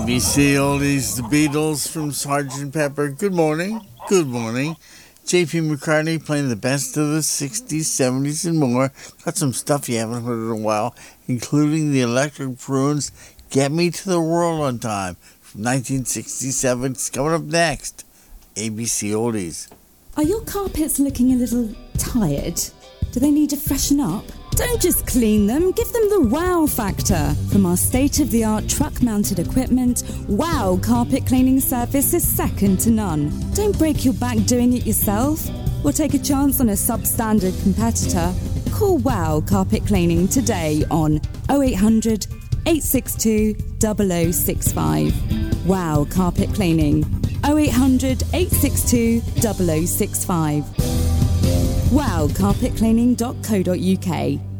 ABC Oldies, the Beatles from Sgt. Pepper. Good morning. Good morning. J.P. McCartney playing the best of the 60s, 70s, and more. Got some stuff you haven't heard in a while, including the Electric Prunes' Get Me to the World on Time from 1967. It's coming up next. ABC Oldies. Are your carpets looking a little tired? Do they need to freshen up? Don't just clean them, give them the wow factor. From our state-of-the-art truck-mounted equipment, Wow Carpet Cleaning Service is second to none. Don't break your back doing it yourself or take a chance on a substandard competitor. Call Wow Carpet Cleaning today on 0800 862 0065. Wow Carpet Cleaning 0800 862 0065. wowcarpetcleaning.co.uk.